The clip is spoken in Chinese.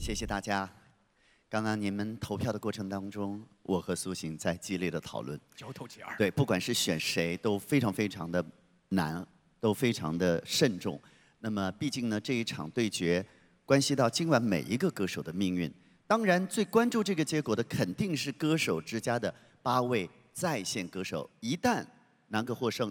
谢谢大家。刚刚你们投票的过程当中，我和苏醒在激烈的讨论。 交头接耳。 对，不管是选谁，都非常的难，都非常的慎重。那么，毕竟呢，这一场对决关系到今晚每一个歌手的命运。当然，最关注这个结果的肯定是歌手之家的8位在线歌手。一旦南哥获胜，